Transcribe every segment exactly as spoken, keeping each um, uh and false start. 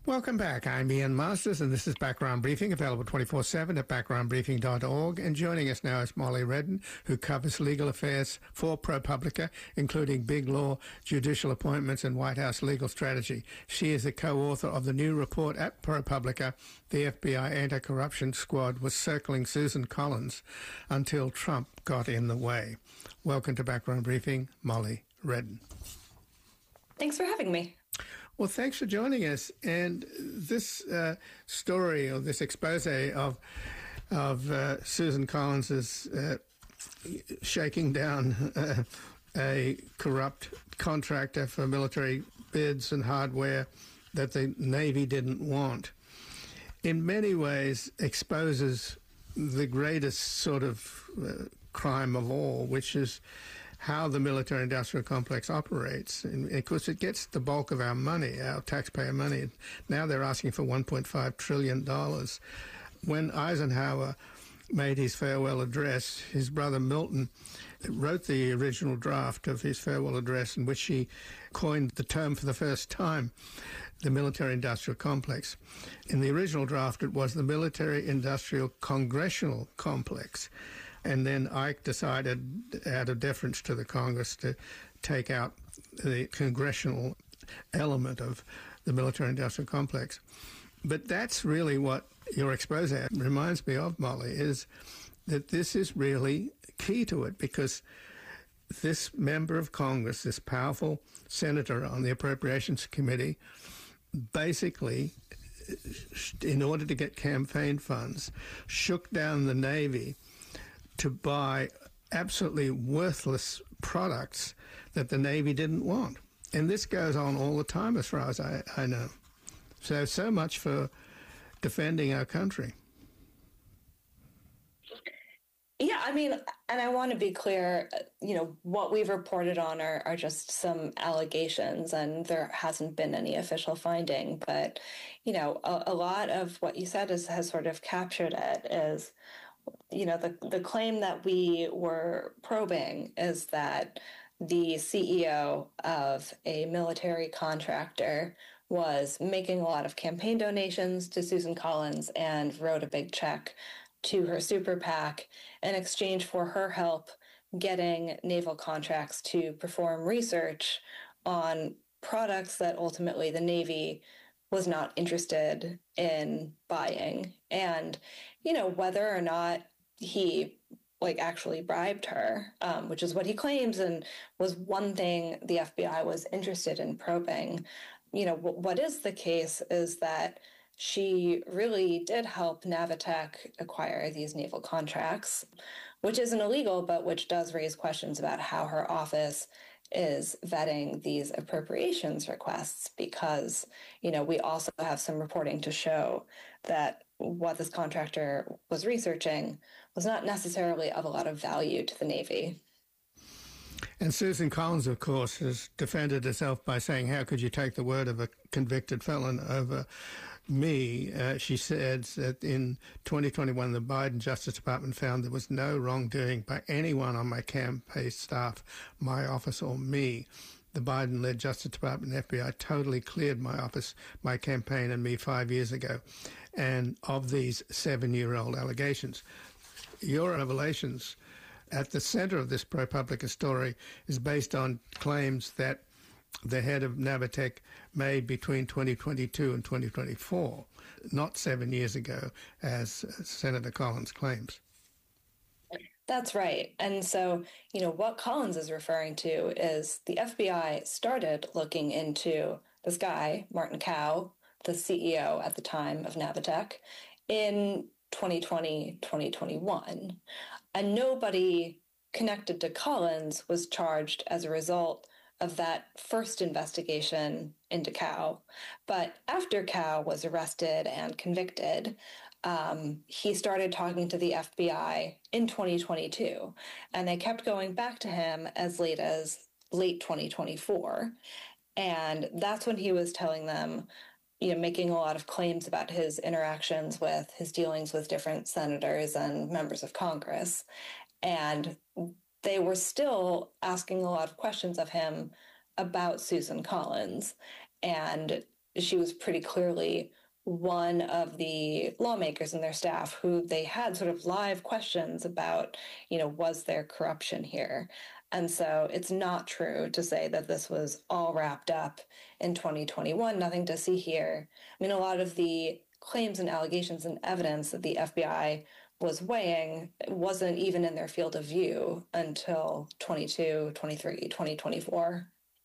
Welcome back. I'm Ian Masters, and this is Background Briefing, available twenty-four seven at background briefing dot org. And joining us now is Molly Redden, who covers legal affairs for ProPublica, including big law, judicial appointments, and White House legal strategy. She is the co-author of the new report at ProPublica. The F B I anti-corruption squad was circling Susan Collins until Trump got in the way. Welcome to Background Briefing, Molly Redden. Thanks for having me. Well, thanks for joining us. And this uh, story, or this expose of of uh, Susan Collins's uh, shaking down uh, a corrupt contractor for military bids and hardware that the Navy didn't want, in many ways exposes the greatest sort of uh, crime of all, which is how the military-industrial complex operates. And of course, it gets the bulk of our money, our taxpayer money. Now they're asking for one point five trillion dollars. When Eisenhower made his farewell address, his brother Milton wrote the original draft of his farewell address, in which he coined the term for the first time, the military-industrial complex. In the original draft, it was the military-industrial congressional complex. And then Ike decided, out of deference to the Congress, to take out the congressional element of the military-industrial complex. But that's really what your expose reminds me of, Molly, is that this is really key to it, because this member of Congress, this powerful senator on the Appropriations Committee, basically, in order to get campaign funds, shook down the Navy to buy absolutely worthless products that the Navy didn't want. And this goes on all the time, as far as I, I know. So, so much for defending our country. Yeah, I mean, and I want to be clear, you know, what we've reported on are, are just some allegations, and there hasn't been any official finding. But, you know, a, a lot of what you said is, has sort of captured it is, you know, the, the claim that we were probing is that the C E O of a military contractor was making a lot of campaign donations to Susan Collins and wrote a big check to her super PAC in exchange for her help getting naval contracts to perform research on products that ultimately the Navy was not interested in buying. And, you know, whether or not he like actually bribed her, um, which is what he claims, and was one thing the F B I was interested in probing. You know, w- what is the case is that she really did help Navitech acquire these naval contracts, which isn't illegal, but which does raise questions about how her office is vetting these appropriations requests, because, you know, we also have some reporting to show that what this contractor was researching was not necessarily of a lot of value to the Navy. And Susan Collins, of course, has defended herself by saying, how could you take the word of a convicted felon over me? Uh, she said that in twenty twenty-one, the Biden Justice Department found there was no wrongdoing by anyone on my campaign staff, my office, or me. The Biden-led Justice Department and F B I totally cleared my office, my campaign, and me five years ago. And of these seven-year-old allegations, your revelations at the center of this ProPublica story is based on claims that the head of Navitech made between twenty twenty-two and twenty twenty-four, not seven years ago, as Senator Collins claims. That's right. And so, you know, what Collins is referring to is the F B I started looking into this guy, Martin Kao, the C E O at the time of Navitech, in twenty twenty, twenty twenty-one. And nobody connected to Collins was charged as a result of that first investigation into Kao. But after Kao was arrested and convicted, um, he started talking to the F B I in twenty twenty-two. And they kept going back to him as late as late twenty twenty-four. And that's when he was telling them, you know, making a lot of claims about his interactions with his dealings with different senators and members of Congress. And they were still asking a lot of questions of him about Susan Collins. And she was pretty clearly one of the lawmakers and their staff who they had sort of live questions about, you know, was there corruption here? And so it's not true to say that this was all wrapped up in twenty twenty-one, nothing to see here. I mean, a lot of the claims and allegations and evidence that the F B I was weighing wasn't even in their field of view until twenty-two, twenty-three, twenty twenty-four.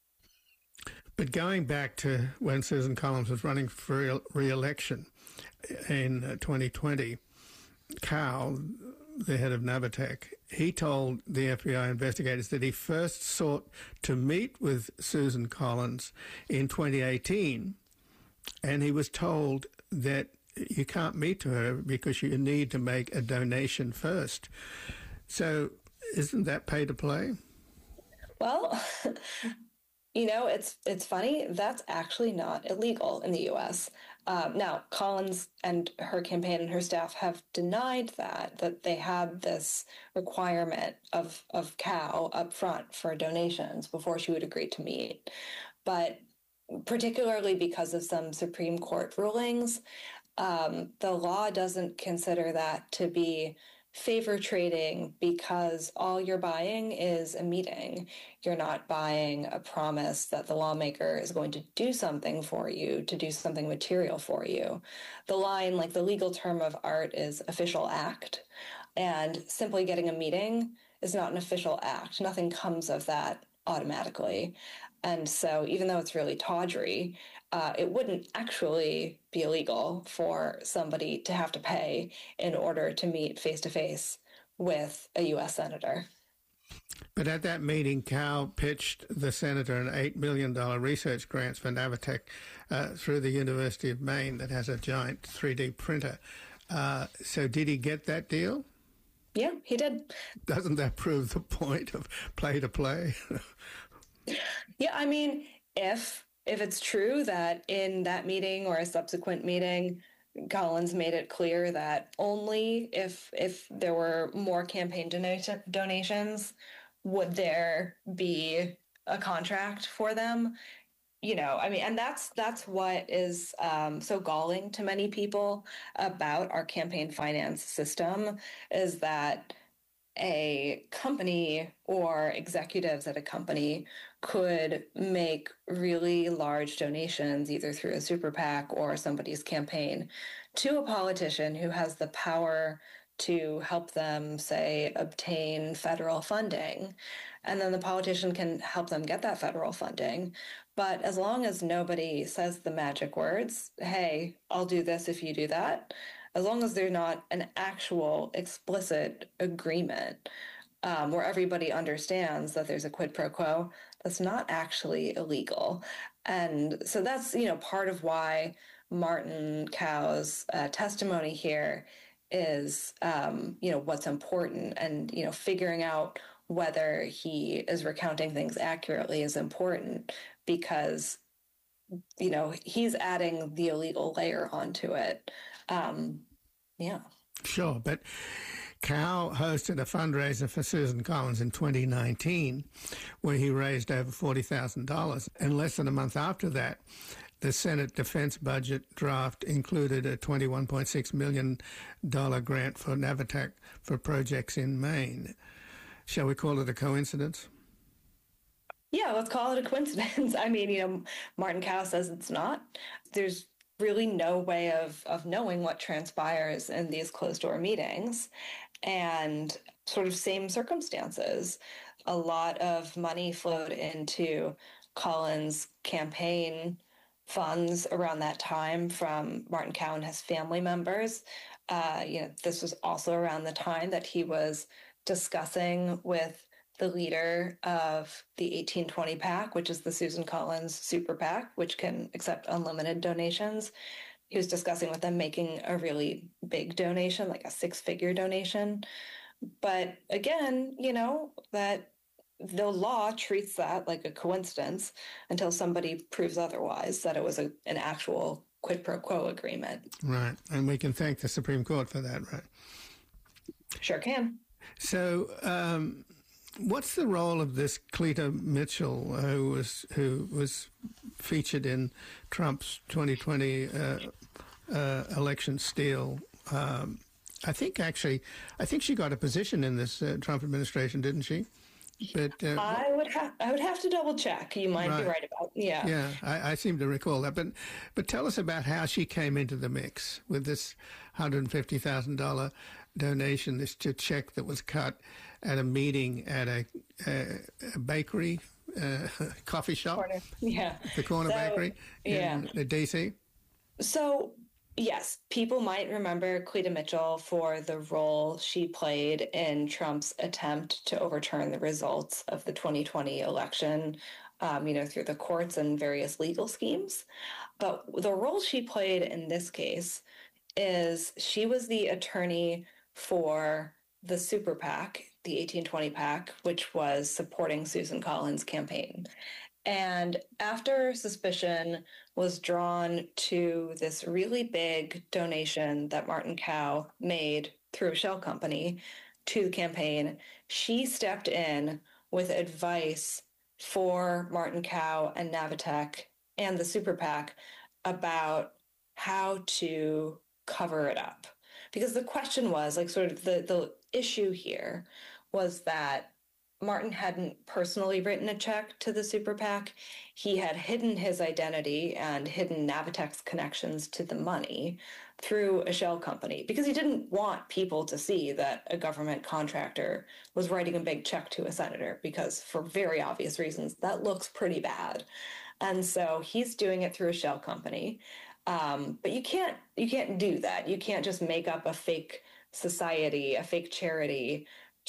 But going back to when Susan Collins was running for re-election in twenty twenty, Kao, the head of Navatech, he told the F B I investigators that he first sought to meet with Susan Collins in twenty eighteen, and he was told that you can't meet to her because you need to make a donation first. So isn't that pay to play? Well, you know, it's it's funny. That's actually not illegal in the U S. Um, now, Collins and her campaign and her staff have denied that, that they had this requirement of, of Kao up front for donations before she would agree to meet. But particularly because of some Supreme Court rulings, um, the law doesn't consider that to be favor trading because all you're buying is a meeting. You're not buying a promise that the lawmaker is going to do something for you, to do something material for you. The line, like the legal term of art, is official act, and simply getting a meeting is not an official act. Nothing comes of that automatically. And so even though it's really tawdry, uh, it wouldn't actually be illegal for somebody to have to pay in order to meet face-to-face with a U S senator. But at that meeting, Kao pitched the senator an eight million dollars research grant for Navatech uh, through the University of Maine that has a giant three D printer. Uh, so did he get that deal? Yeah, he did. Doesn't that prove the point of play to play? Yeah, I mean, if if it's true that in that meeting or a subsequent meeting, Collins made it clear that only if if there were more campaign donation, donations would there be a contract for them. You know, I mean, and that's that's what is um, so galling to many people about our campaign finance system, is that a company or executives at a company could make really large donations either through a super PAC or somebody's campaign to a politician who has the power to help them, say, obtain federal funding. And then the politician can help them get that federal funding. But as long as nobody says the magic words, hey, I'll do this if you do that, as long as there's not an actual explicit agreement um, where everybody understands that there's a quid pro quo, that's not actually illegal. And so that's, you know, part of why Martin Kao's uh, testimony here is, um, you know, what's important, and, you know, figuring out whether he is recounting things accurately is important, because, you know, he's adding the illegal layer onto it. Um, yeah. Sure, but Kao hosted a fundraiser for Susan Collins in twenty nineteen where he raised over forty thousand dollars. And less than a month after that, the Senate Defense Budget draft included a twenty-one point six million dollars grant for Navatech for projects in Maine. Shall we call it a coincidence? Yeah, let's call it a coincidence. I mean, you know, Martin Kao says it's not. There's really no way of, of knowing what transpires in these closed-door meetings. And sort of same circumstances. A lot of money flowed into Collins' campaign funds around that time from Martin Kao and his family members. Uh, you know, this was also around the time that he was discussing with the leader of the eighteen twenty PAC, which is the Susan Collins Super PAC, which can accept unlimited donations. He was discussing with them making a really big donation, like a six-figure donation. But again, you know, that the law treats that like a coincidence until somebody proves otherwise, that it was a, an actual quid pro quo agreement. Right. And we can thank the Supreme Court for that, right? Sure can. So um, what's the role of this Cleta Mitchell, uh, who was who was featured in Trump's twenty twenty uh, uh, election steal? Um, I think actually, I think she got a position in this uh, Trump administration, didn't she? But uh, I would have I would have to double check. You might right. be right about yeah. Yeah, I, I seem to recall that. But but tell us about how she came into the mix with this one hundred fifty thousand dollars donation, this check that was cut at a meeting at a, a, a bakery, uh, coffee shop, corner. yeah, the corner so, bakery in yeah. D C. So. Yes, people might remember Cleta Mitchell for the role she played in Trump's attempt to overturn the results of the twenty twenty election, um, you know, through the courts and various legal schemes. But the role she played in this case is she was the attorney for the super PAC, the eighteen twenty PAC, which was supporting Susan Collins' campaign. And after suspicion was drawn to this really big donation that Martin Kao made through a shell company to the campaign, she stepped in with advice for Martin Kao and Navitech and the super PAC about how to cover it up. Because the question was, like, sort of the, the issue here was that Martin hadn't personally written a check to the super PAC. He had hidden his identity and hidden Navitech's connections to the money through a shell company because he didn't want people to see that a government contractor was writing a big check to a senator because for very obvious reasons, that looks pretty bad. And so he's doing it through a shell company. Um, but you can't you can't do that. You can't just make up a fake society, a fake charity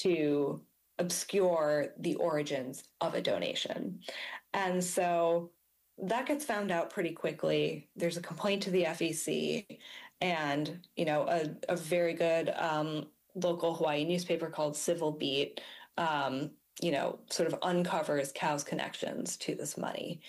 to obscure the origins of a donation. And so that gets found out pretty quickly. There's a complaint to the F E C, and, you know, a, a very good um, local Hawaii newspaper called Civil Beat, um, you know, sort of uncovers Kao's connections to this money.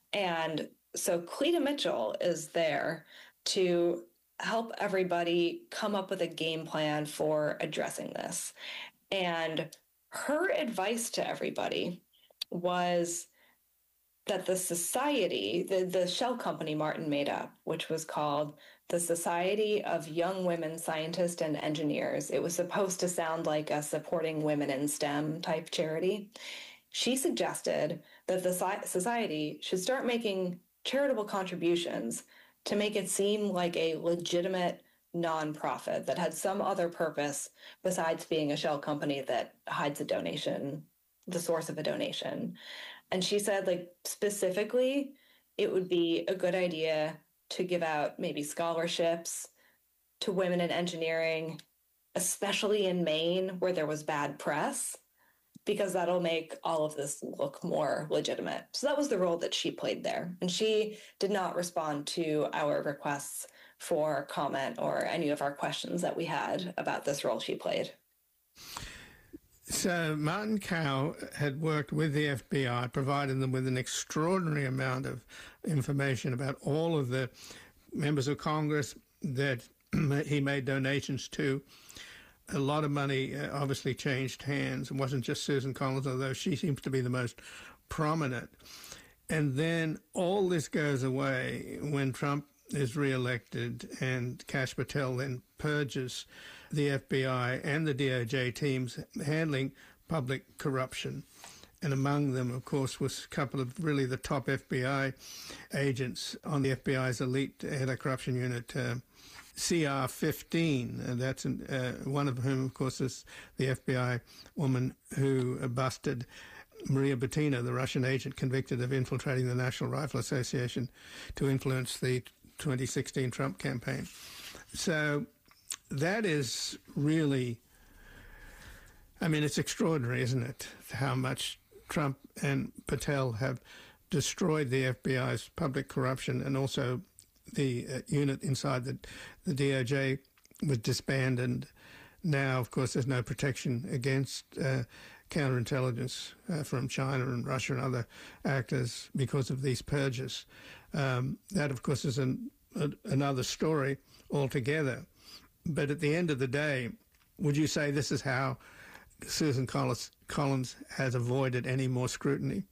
And so Cleta Mitchell is there to help everybody come up with a game plan for addressing this. And her advice to everybody was that the society, the, the shell company Martin made up, which was called the Society of Young Women Scientists and Engineers, it was supposed to sound like a supporting women in STEM type charity. She suggested that the society should start making charitable contributions to make it seem like a legitimate nonprofit that had some other purpose besides being a shell company that hides a donation, the source of a donation. And she said, like, specifically, it would be a good idea to give out maybe scholarships to women in engineering, especially in Maine, where there was bad press, because that'll make all of this look more legitimate. So that was the role that she played there. And she did not respond to our requests for comment or any of our questions that we had about this role she played. So Martin Kao had worked with the F B I, providing them with an extraordinary amount of information about all of the members of Congress that he made donations to. A lot of money uh, obviously changed hands. It wasn't just Susan Collins, although she seems to be the most prominent. And then all this goes away when Trump is reelected and Kash Patel then purges the F B I and the D O J teams handling public corruption. And among them, of course, was a couple of really the top F B I agents on the F B I's elite anti-corruption unit, uh, C R fifteen. Uh, that's uh, one of whom, of course, is the F B I woman who uh, busted Maria Butina, the Russian agent convicted of infiltrating the National Rifle Association to influence the twenty sixteen Trump campaign. So that is really, I mean, it's extraordinary, isn't it, how much Trump and Patel have destroyed the F B I's public corruption, and also the uh, unit inside the, the D O J was disbanded. And now, of course, there's no protection against uh, counterintelligence uh, from China and Russia and other actors because of these purges. Um, that, of course, is an, a, another story altogether. But at the end of the day, would you say this is how Susan Collins, Collins has avoided any more scrutiny?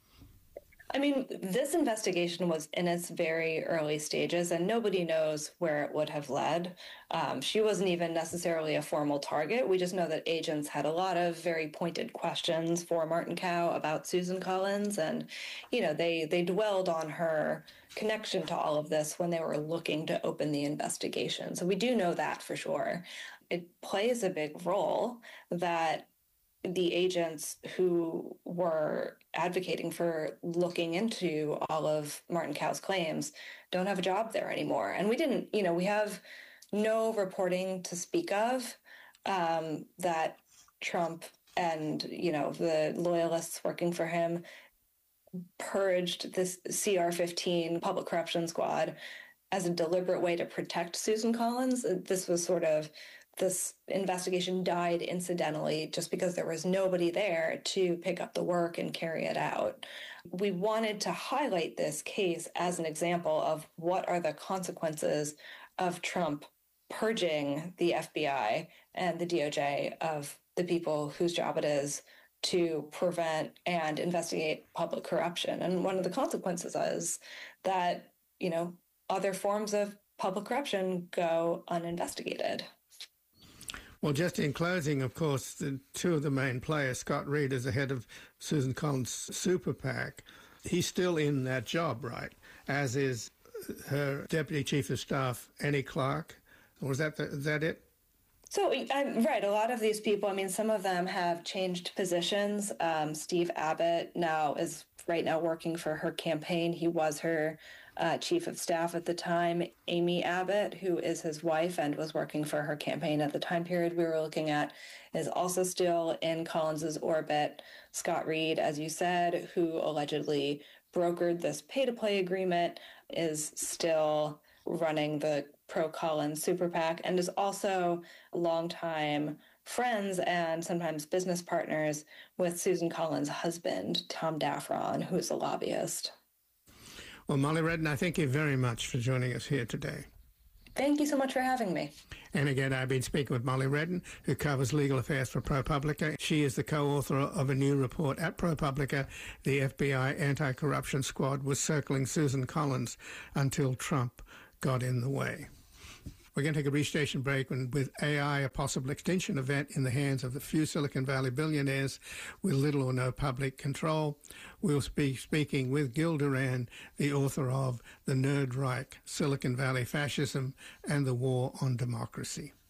I mean, this investigation was in its very early stages, and nobody knows where it would have led. Um, she wasn't even necessarily a formal target. We just know that agents had a lot of very pointed questions for Martin Kao about Susan Collins, and you know, they they dwelled on her connection to all of this when they were looking to open the investigation. So we do know that for sure. It plays a big role that the agents who were advocating for looking into all of Martin Kao's claims don't have a job there anymore. And we didn't, you know, we have no reporting to speak of um, that Trump and, you know, the loyalists working for him purged this C R fifteen public corruption squad as a deliberate way to protect Susan Collins. This was sort of This investigation died incidentally just because there was nobody there to pick up the work and carry it out. We wanted to highlight this case as an example of what are the consequences of Trump purging the F B I and the D O J of the people whose job it is to prevent and investigate public corruption. And one of the consequences is that, you know, other forms of public corruption go uninvestigated. Well, just in closing, of course, the two of the main players, Scott Reed is the head of Susan Collins' super PAC. He's still in that job, right? As is her Deputy Chief of Staff, Annie Clark. Was that the, is that it? So, I'm right. A lot of these people, I mean, some of them have changed positions. Um, Steve Abbott now is right now working for her campaign. He was her uh, chief of staff at the time. Amy Abbott, who is his wife and was working for her campaign at the time period we were looking at, is also still in Collins's orbit. Scott Reed, as you said, who allegedly brokered this pay-to-play agreement, is still running the pro-Collins super PAC and is also longtime friends and sometimes business partners with Susan Collins' husband, Tom Daffron, who is a lobbyist. Well, Molly Redden, I thank you very much for joining us here today. Thank you so much for having me. And again, I've been speaking with Molly Redden, who covers legal affairs for ProPublica. She is the co-author of a new report at ProPublica. The F B I anti-corruption squad was circling Susan Collins until Trump got in the way. We're going to take a brief station break, and with A I, a possible extinction event in the hands of the few Silicon Valley billionaires with little or no public control. We'll be speaking with Gil Duran, the author of The Nerd Reich, Silicon Valley Fascism and the War on Democracy.